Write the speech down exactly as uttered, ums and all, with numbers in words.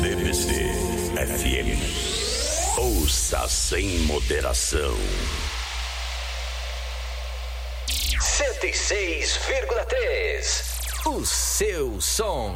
D B C F M. Ouça sem moderação. cento e seis vírgula três. O seu som.